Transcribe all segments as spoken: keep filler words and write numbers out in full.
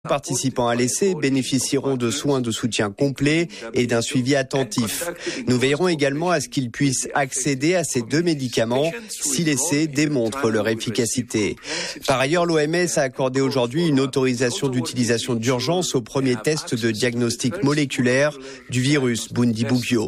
Participants à l'essai bénéficieront de soins de soutien complets et d'un suivi attentif. Nous veillerons également à ce qu'ils puissent accéder à ces deux médicaments si l'essai démontre leur efficacité. Par ailleurs, l'O M S a accordé aujourd'hui une autorisation d'utilisation d'urgence au premier test de diagnostic moléculaire du virus Bundibugyo.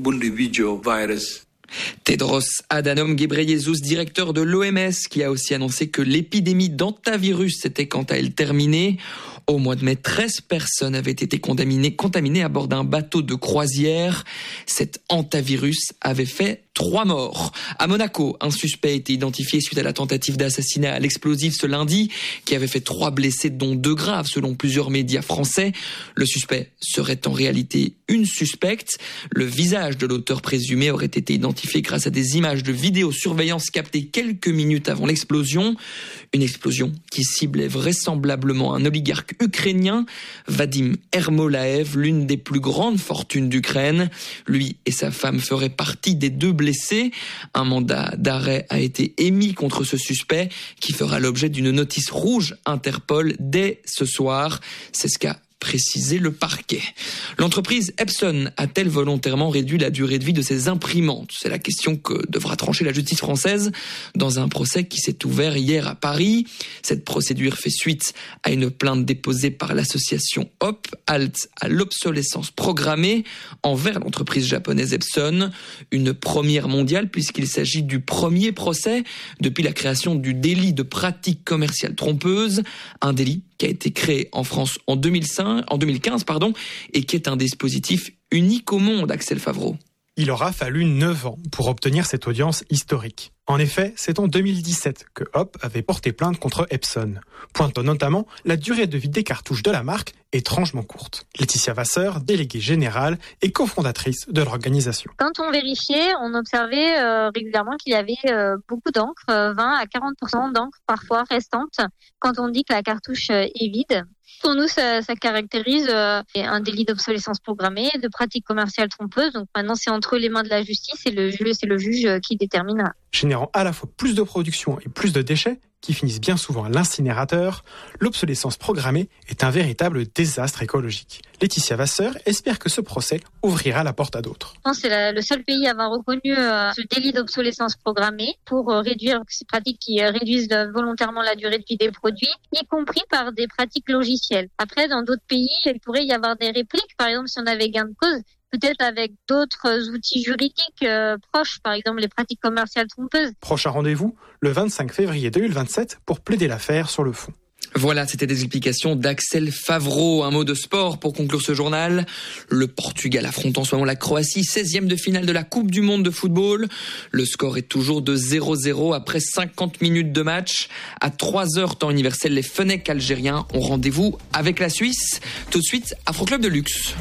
Tedros Adhanom Ghebreyesus, directeur de l'O M S, qui a aussi annoncé que l'épidémie d'hantavirus était quant à elle terminée. Au mois de mai, treize personnes avaient été contaminées, contaminées à bord d'un bateau de croisière. Cet hantavirus avait fait trois morts. À Monaco, un suspect a été identifié suite à la tentative d'assassinat à l'explosif ce lundi, qui avait fait trois blessés, dont deux graves, selon plusieurs médias français. Le suspect serait en réalité une suspecte. Le visage de l'auteur présumé aurait été identifié grâce à des images de vidéosurveillance captées quelques minutes avant l'explosion. Une explosion qui ciblait vraisemblablement un oligarque ukrainien, Vadim Ermolaev, l'une des plus grandes fortunes d'Ukraine. Lui et sa femme feraient partie des deux blessés. Un mandat d'arrêt a été émis contre ce suspect qui fera l'objet d'une notice rouge Interpol dès ce soir. C'est ce qu'a précisé le parquet. L'entreprise Epson a-t-elle volontairement réduit la durée de vie de ses imprimantes ? C'est la question que devra trancher la justice française dans un procès qui s'est ouvert hier à Paris. Cette procédure fait suite à une plainte déposée par l'association H O P, halte à l'obsolescence programmée, envers l'entreprise japonaise Epson. Une première mondiale puisqu'il s'agit du premier procès depuis la création du délit de pratique commerciale trompeuse, un délit qui a été créé en France en deux mille cinq, en deux mille quinze, pardon, et qui est un dispositif unique au monde, Axel Favreau. Il aura fallu neuf ans pour obtenir cette audience historique. En effet, c'est en deux mille dix-sept que Hop avait porté plainte contre Epson, pointant notamment la durée de vie des cartouches de la marque étrangement courte. Laetitia Vasseur, déléguée générale et cofondatrice de l'organisation. Quand on vérifiait, on observait euh, régulièrement qu'il y avait euh, beaucoup d'encre, euh, vingt à quarante pour cent d'encre parfois restante, quand on dit que la cartouche euh, est vide. Pour nous, ça, ça caractérise euh, un délit d'obsolescence programmée, de pratique commerciale trompeuse. Donc maintenant, c'est entre les mains de la justice et le juge, c'est le juge qui déterminera. Générant à la fois plus de production et plus de déchets, qui finissent bien souvent à l'incinérateur, l'obsolescence programmée est un véritable désastre écologique. Laetitia Vasseur espère que ce procès ouvrira la porte à d'autres. Je pense que c'est la, le seul pays à avoir reconnu euh, ce délit d'obsolescence programmée pour euh, réduire ces pratiques qui euh, réduisent euh, volontairement la durée de vie des produits, y compris par des pratiques logicielles. Après, dans d'autres pays, il pourrait y avoir des répliques. Par exemple, si on avait gain de cause, peut-être avec d'autres outils juridiques euh, proches, par exemple les pratiques commerciales trompeuses. Prochain rendez-vous, le vingt-cinq février deux mille vingt-sept, pour plaider l'affaire sur le fond. Voilà, c'était des explications d'Axel Favreau. Un mot de sport pour conclure ce journal. Le Portugal affronte en ce moment la Croatie, seizième de finale de la Coupe du Monde de football. Le score est toujours de zéro zéro après cinquante minutes de match. À trois heures temps universel, les Fennecs algériens ont rendez-vous avec la Suisse. Tout de suite, Afro Club de luxe.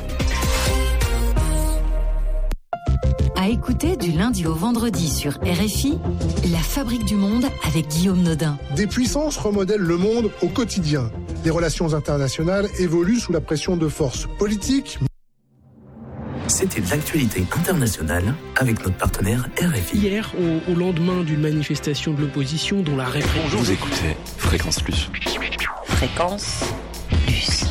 À écouter du lundi au vendredi sur R F I, La Fabrique du Monde avec Guillaume Nodin. Des puissances remodèlent le monde au quotidien. Les relations internationales évoluent sous la pression de forces politiques. C'était l'actualité internationale avec notre partenaire R F I. Hier, au, au lendemain d'une manifestation de l'opposition dont la répression... Bonjour, vous écoutez Fréquence Plus. Fréquence Plus.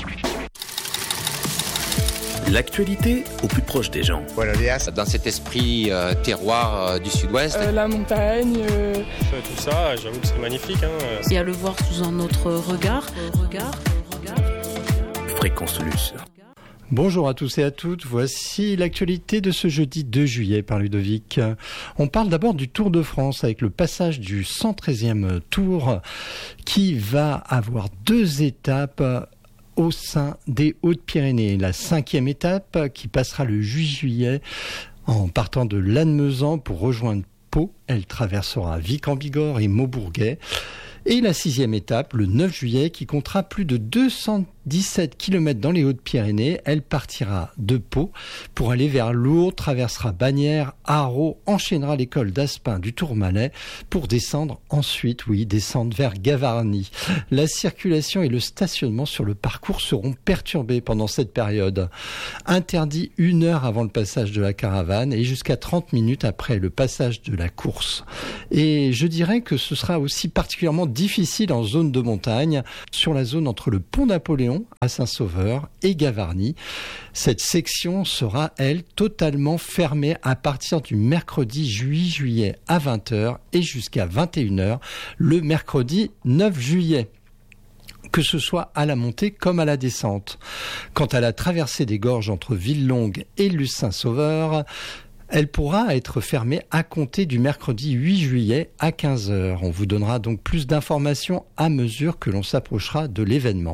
L'actualité au plus proche des gens. Voilà, dans cet esprit euh, terroir euh, du sud-ouest. Euh, la montagne. Euh... Tout ça, j'avoue que c'est magnifique. Hein. Et à le voir sous un autre regard. regard, regard. Fréquence Plus. Bonjour à tous et à toutes, voici l'actualité de ce jeudi deux juillet par Ludovic. On parle d'abord du Tour de France avec le passage du cent treizième Tour qui va avoir deux étapes au sein des Hautes-Pyrénées. La cinquième étape qui passera le huit juillet en partant de Lannemezan pour rejoindre Pau. Elle traversera Vic-en-Bigorre et Maubourguet. Et la sixième étape, le neuf juillet, qui comptera plus de deux cent dix-sept kilomètres dans les Hautes-Pyrénées. Elle partira de Pau pour aller vers Lourdes, traversera Bagnères, Haro, enchaînera l'école d'Aspin du Tourmalet pour descendre ensuite, oui, descendre vers Gavarnie. La circulation et le stationnement sur le parcours seront perturbés pendant cette période. Interdit une heure avant le passage de la caravane et jusqu'à trente minutes après le passage de la course. Et je dirais que ce sera aussi particulièrement difficile en zone de montagne, sur la zone entre le pont Napoléon Villon, à Saint-Sauveur et Gavarnie. Cette section sera, elle, totalement fermée à partir du mercredi huit juillet à vingt heures et jusqu'à vingt et une heures le mercredi neuf juillet. Que ce soit à la montée comme à la descente. Quant à la traversée des gorges entre Villelongue et Luce-Saint-Sauveur, elle pourra être fermée à compter du mercredi huit juillet à quinze heures. On vous donnera donc plus d'informations à mesure que l'on s'approchera de l'événement.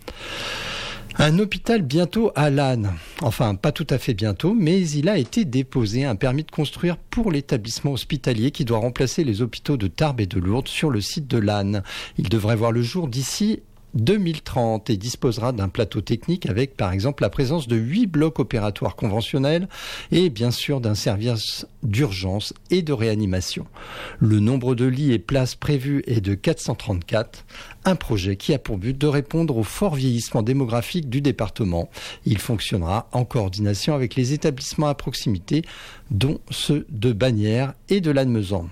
Un hôpital bientôt à Lannes. Enfin, pas tout à fait bientôt, mais il a été déposé un permis de construire pour l'établissement hospitalier qui doit remplacer les hôpitaux de Tarbes et de Lourdes sur le site de Lannes. Il devrait voir le jour d'ici deux mille trente et disposera d'un plateau technique avec par exemple la présence de huit blocs opératoires conventionnels et bien sûr d'un service d'urgence et de réanimation. Le nombre de lits et places prévus est de quatre cent trente-quatre, un projet qui a pour but de répondre au fort vieillissement démographique du département. Il fonctionnera en coordination avec les établissements à proximité dont ceux de Bagnères et de Lannemezan.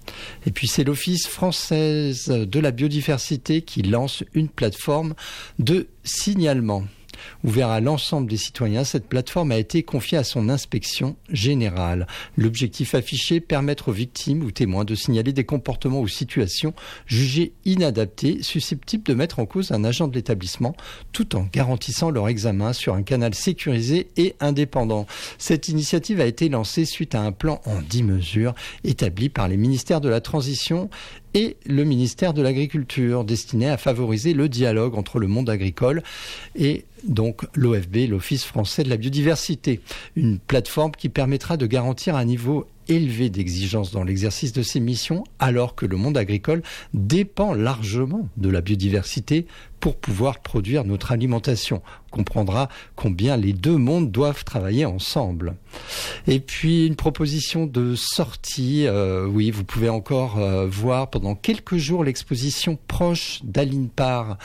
Et puis c'est l'Office français de la biodiversité qui lance une plateforme de signalement. Ouvert à l'ensemble des citoyens, cette plateforme a été confiée à son inspection générale. L'objectif affiché, permettre aux victimes ou témoins de signaler des comportements ou situations jugés inadaptés, susceptibles de mettre en cause un agent de l'établissement, tout en garantissant leur examen sur un canal sécurisé et indépendant. Cette initiative a été lancée suite à un plan en dix mesures établi par les ministères de la Transition et le ministère de l'Agriculture, destiné à favoriser le dialogue entre le monde agricole et donc l'O F B, l'Office français de la biodiversité. Une plateforme qui permettra de garantir un niveau élevé d'exigence dans l'exercice de ses missions, alors que le monde agricole dépend largement de la biodiversité pour pouvoir produire notre alimentation. On comprendra combien les deux mondes doivent travailler ensemble. Et puis une proposition de sortie, euh, oui, vous pouvez encore euh, voir pendant quelques jours l'exposition Proche d'Alinpar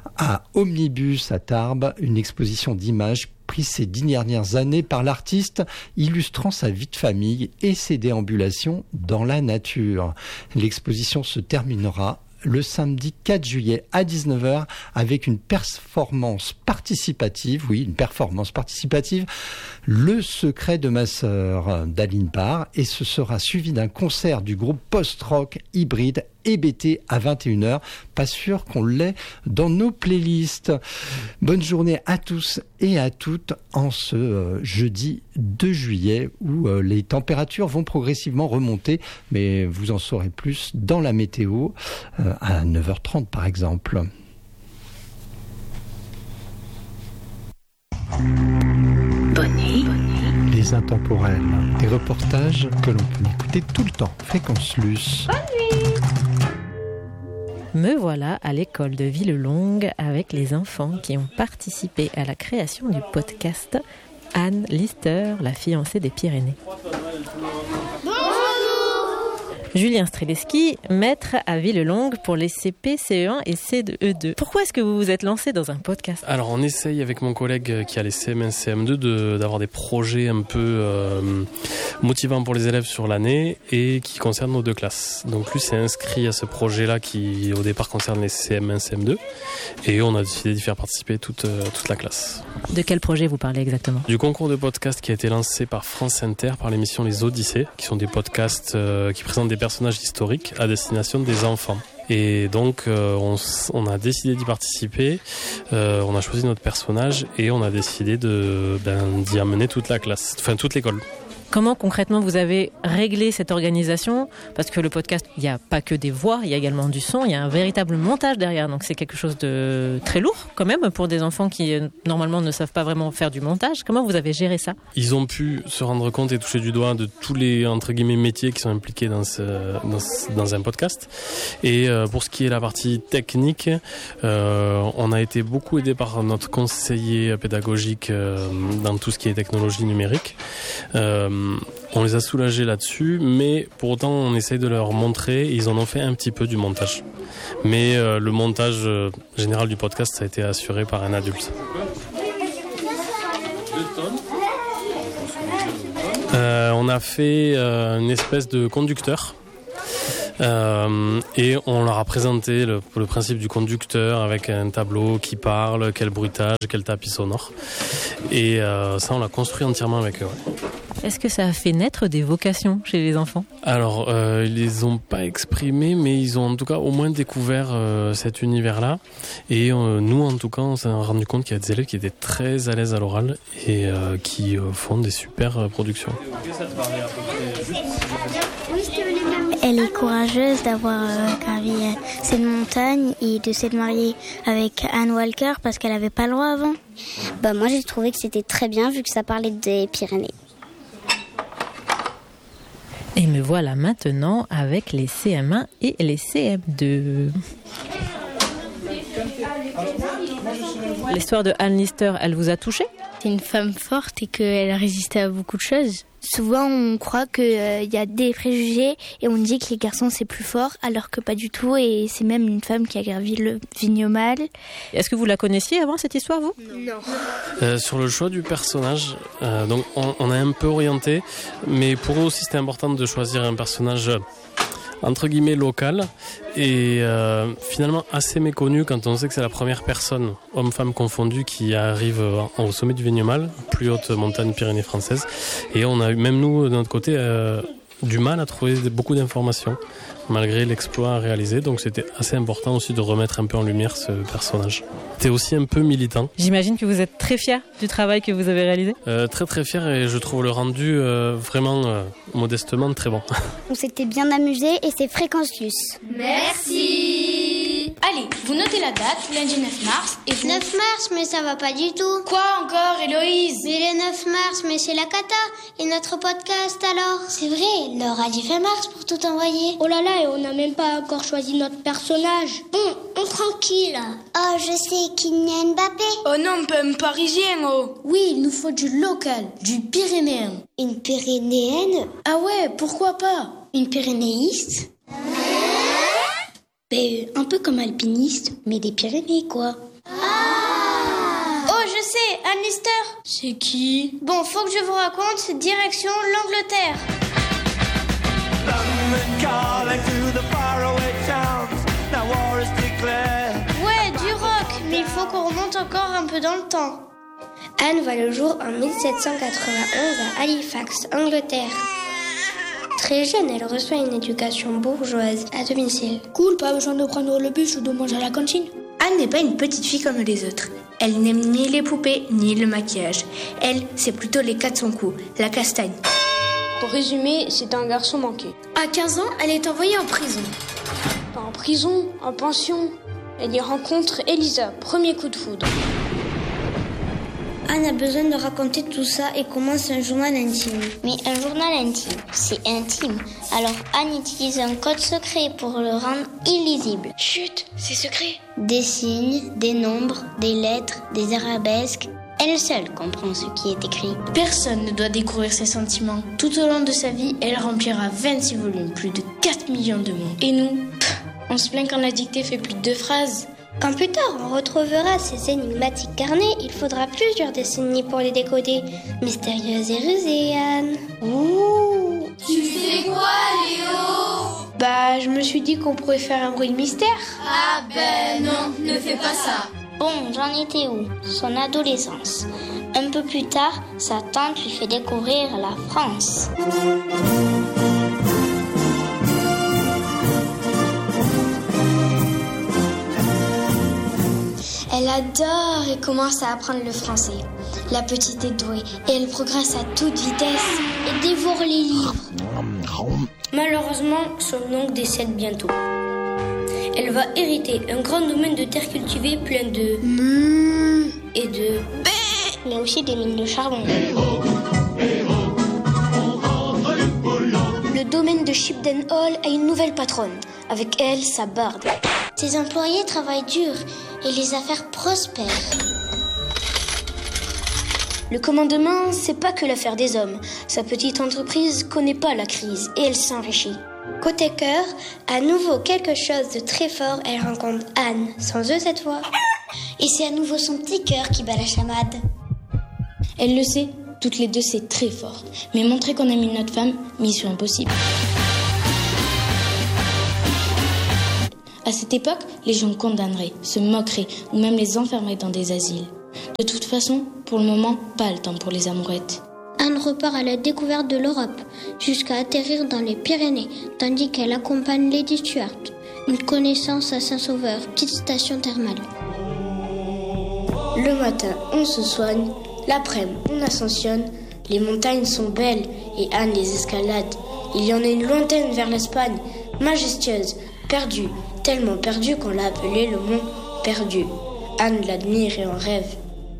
à Omnibus à Tarbes, une exposition d'images prise ces dix dernières années par l'artiste, illustrant sa vie de famille et ses déambulations dans la nature. L'exposition se terminera le samedi quatre juillet à dix-neuf heures avec une performance participative, oui, une performance participative, Le secret de ma sœur d'Alinpar, et ce sera suivi d'un concert du groupe post-rock hybride E B T à vingt et une heures. Pas sûr qu'on l'ait dans nos playlists. Bonne journée à tous et à toutes en ce euh, jeudi deux juillet où euh, les températures vont progressivement remonter, mais vous en saurez plus dans la météo euh, à neuf heures trente par exemple. Bonne nuit. Les intemporels, des reportages que l'on peut écouter tout le temps. Fréquence Luce. Bonne nuit. Me voilà à l'école de Villelongue avec les enfants qui ont participé à la création du podcast Anne Lister, la fiancée des Pyrénées. Julien Streleski, maître à Villelongue pour les C P, C E un et C E deux. Pourquoi est-ce que vous vous êtes lancé dans un podcast ? Alors on essaye avec mon collègue qui a les C M un, C M deux de, d'avoir des projets un peu euh, motivants pour les élèves sur l'année et qui concernent nos deux classes. Donc lui s'est inscrit à ce projet-là qui au départ concerne les C M un, C M deux et on a décidé d'y faire participer toute, toute la classe. De quel projet vous parlez exactement ? Du concours de podcast qui a été lancé par France Inter par l'émission Les Odyssées, qui sont des podcasts euh, qui présentent des personnages historiques à destination des enfants. Et donc euh, on, on a décidé d'y participer, euh, on a choisi notre personnage et on a décidé de, ben, d'y amener toute la classe, enfin toute l'école. Comment concrètement vous avez réglé cette organisation ? Parce que le podcast, il n'y a pas que des voix, il y a également du son, il y a un véritable montage derrière. Donc c'est quelque chose de très lourd quand même pour des enfants qui normalement ne savent pas vraiment faire du montage. Comment vous avez géré ça ? Ils ont pu se rendre compte et toucher du doigt de tous les entre guillemets métiers qui sont impliqués dans, ce, dans, ce, dans un podcast. Et euh, pour ce qui est la partie technique, euh, on a été beaucoup aidé par notre conseiller pédagogique euh, dans tout ce qui est technologie numérique. Euh, On les a soulagés là-dessus, mais pour autant on essaye de leur montrer, ils en ont fait un petit peu du montage. Mais euh, le montage euh, général du podcast, ça a été assuré par un adulte. Euh, on a fait euh, une espèce de conducteur Euh, et on leur a présenté le, le principe du conducteur avec un tableau qui parle, quel bruitage, quel tapis sonore. Et euh, ça, on l'a construit entièrement avec eux. Ouais. Est-ce que ça a fait naître des vocations chez les enfants ? Alors, euh, ils les ont pas exprimées, mais ils ont en tout cas au moins découvert euh, cet univers-là. Et euh, nous, en tout cas, on s'est rendu compte qu'il y a des élèves qui étaient très à l'aise à l'oral et euh, qui euh, font des super euh, productions. Elle est courageuse d'avoir euh, gravi euh, cette montagne et de s'être mariée avec Anne Walker parce qu'elle n'avait pas le droit avant. Bah, moi, j'ai trouvé que c'était très bien vu que ça parlait des Pyrénées. Et me voilà maintenant avec les C M un et les C M deux. L'histoire de Anne Lister, elle vous a touché ? C'est une femme forte et qu'elle a résisté à beaucoup de choses. Souvent, on croit qu'il euh, y a des préjugés et on dit que les garçons, c'est plus fort, alors que pas du tout. Et c'est même une femme qui a gravi le vignomal. Est-ce que vous la connaissiez avant, cette histoire, vous ? Non. Euh, sur le choix du personnage, euh, donc on, on a un peu orienté, mais pour nous aussi, c'était important de choisir un personnage entre guillemets local et euh, finalement assez méconnu quand on sait que c'est la première personne, homme-femme confondu, qui arrive au sommet du Vignomal, plus haute montagne Pyrénées française. Et on a eu, même nous de notre côté, euh, du mal à trouver beaucoup d'informations malgré l'exploit réalisé. Donc c'était assez important aussi de remettre un peu en lumière ce personnage. C'était aussi un peu militant. J'imagine que vous êtes très fier du travail que vous avez réalisé. Euh, très très fier, et je trouve le rendu euh, vraiment euh, modestement très bon. On s'était bien amusé et c'est Fréquence Plus. Merci. Allez, vous notez la date, lundi neuf mars, et vous... neuf mars, mais ça va pas du tout. Quoi encore, Héloïse? Mais le neuf mars, mais c'est la cata. Et notre podcast alors? C'est vrai, Laure a dit fin mars pour tout envoyer. Oh là là, et on n'a même pas encore choisi notre personnage. Bon, on tranquille. Oh, je sais, Kylian Mbappé. Oh non, pas un parisien, oh. Oui, il nous faut du local, du pyrénéen. Une pyrénéenne? Ah ouais, pourquoi pas? Une pyrénéiste? Ben, un peu comme alpiniste, mais des Pyrénées, quoi. Ah! Oh, je sais, Anne Lister. C'est qui? Bon, faut que je vous raconte, direction l'Angleterre. Ouais, du rock, mais il faut qu'on remonte encore un peu dans le temps. Anne voit le jour en mille sept cent quatre-vingt-onze à Halifax, Angleterre. Très jeune, elle reçoit une éducation bourgeoise à domicile. Cool, pas besoin de prendre le bus ou de manger à la cantine. Anne n'est pas une petite fille comme les autres. Elle n'aime ni les poupées, ni le maquillage. Elle, c'est plutôt les quatre son cou, la castagne. Pour résumer, c'est un garçon manqué. À quinze ans, elle est envoyée en prison. Pas en prison, en pension. Elle y rencontre Elisa, premier coup de foudre. Anne a besoin de raconter tout ça et commence un journal intime. Mais un journal intime, c'est intime. Alors Anne utilise un code secret pour le rendre illisible. Chut, c'est secret. Des signes, des nombres, des lettres, des arabesques. Elle seule comprend ce qui est écrit. Personne ne doit découvrir ses sentiments. Tout au long de sa vie, elle remplira vingt-six volumes, plus de quatre millions de mots. Et nous, pff, on se plaint quand la dictée fait plus de deux phrases. Quand plus tard on retrouvera ces énigmatiques carnets, il faudra plusieurs décennies pour les décoder. Mystérieuse et rusée, Anne. Ouh. Tu fais quoi, Léo? Bah, je me suis dit qu'on pourrait faire un bruit de mystère. Ah ben non, ne fais pas ça. Bon, j'en étais où? Son adolescence. Un peu plus tard, sa tante lui fait découvrir la France. Elle adore et commence à apprendre le français. La petite est douée et elle progresse à toute vitesse et dévore les livres. Malheureusement, son oncle décède bientôt. Elle va hériter un grand domaine de terre cultivée plein de mmm et de bé, mais aussi des mines de charbon. Le domaine de Shipden Hall a une nouvelle patronne. Avec elle, sa barde. Ses employés travaillent dur et les affaires prospèrent. Le commandement, c'est pas que l'affaire des hommes. Sa petite entreprise connaît pas la crise et elle s'enrichit. Côté cœur, à nouveau quelque chose de très fort, elle rencontre Anne, sans eux cette fois. Et c'est à nouveau son petit cœur qui bat la chamade. Elle le sait, toutes les deux c'est très fort. Mais montrer qu'on aime une autre femme, mission impossible. À cette époque, les gens condamneraient, se moqueraient ou même les enfermeraient dans des asiles. De toute façon, pour le moment, pas le temps pour les amourettes. Anne repart à la découverte de l'Europe, jusqu'à atterrir dans les Pyrénées, tandis qu'elle accompagne Lady Stuart. Une connaissance à Saint-Sauveur, petite station thermale. Le matin, on se soigne. L'après-midi, on ascensionne. Les montagnes sont belles et Anne les escalade. Il y en a une lointaine vers l'Espagne, majestueuse, perdue, tellement perdue qu'on l'a appelée le mont Perdu. Anne l'admire et en rêve.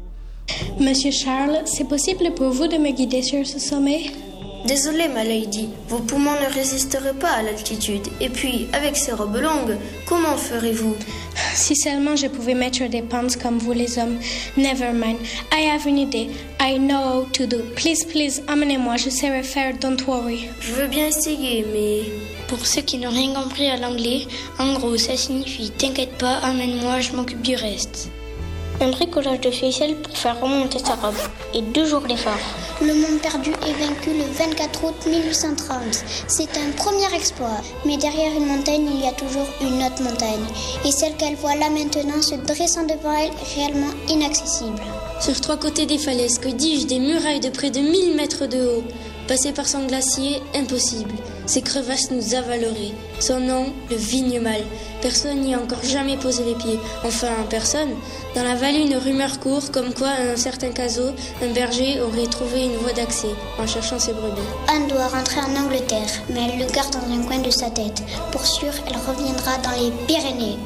Monsieur Charles, c'est possible pour vous de me guider sur ce sommet ? Désolée, ma lady, vos poumons ne résisteraient pas à l'altitude. Et puis, avec ces robes longues, comment ferez-vous ? Si seulement je pouvais mettre des pants comme vous les hommes. Never mind, I have une idée. I know how to do. Please, please, emmenez-moi, je saurai faire, don't worry. Je veux bien essayer, mais... Pour ceux qui n'ont rien compris à l'anglais, en gros, ça signifie « T'inquiète pas, emmène-moi, je m'occupe du reste ». Un bricolage de ficelle pour faire remonter sa robe. Et deux jours d'effort. Le Mont Perdu est vaincu le vingt-quatre août mille huit cent trente. C'est un premier exploit. Mais derrière une montagne, il y a toujours une autre montagne. Et celle qu'elle voit là maintenant se dressant devant elle est réellement inaccessible. Sur trois côtés des falaises, que dis-je, des murailles de près de mille mètres de haut. Passer par son glacier, impossible. Ces crevasses nous avaleraient. Son nom, le Vignemale. Personne n'y a encore jamais posé les pieds. Enfin, personne. Dans la vallée, une rumeur court, comme quoi, à un certain caso, un berger aurait trouvé une voie d'accès, en cherchant ses brebis. Anne doit rentrer en Angleterre, mais elle le garde dans un coin de sa tête. Pour sûr, elle reviendra dans les Pyrénées.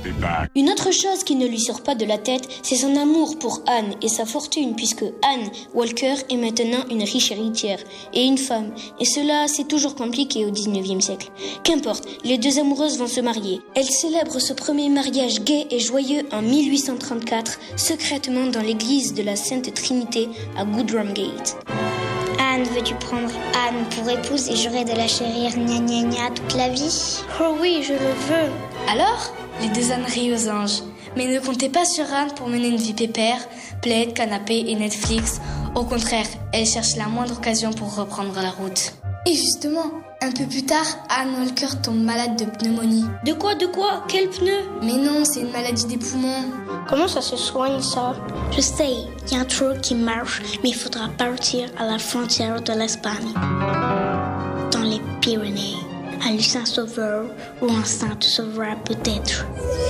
Une autre chose qui ne lui sort pas de la tête, c'est son amour pour Anne et sa fortune, puisque Anne Walker est maintenant une riche héritière et une femme. Et cela, c'est toujours compliqué au dix-neuvième siècle. Qu'importe, les deux amoureuses vont se marier. Elles célèbrent ce premier mariage gai et joyeux en mille huit cent trente-quatre, secrètement dans l'église de la Sainte Trinité à Goodramgate. Anne, veux-tu prendre Anne pour épouse et jurer de la chérir gna gna gna toute la vie ? Oh oui, je le veux. Alors, les deux ânes rient aux anges. Mais ne comptez pas sur Anne pour mener une vie pépère, plaid, canapé et Netflix. Au contraire, elle cherche la moindre occasion pour reprendre la route. Et justement, un peu plus tard, Anne Walker tombe malade de pneumonie. De quoi, de quoi ? Quel pneu ? Mais non, c'est une maladie des poumons. Comment ça se soigne, ça ? Je sais, il y a un truc qui marche, mais il faudra partir à la frontière de l'Espagne. Dans les Pyrénées, à Saint-Sauveur ou en Saint-Sauveur peut-être.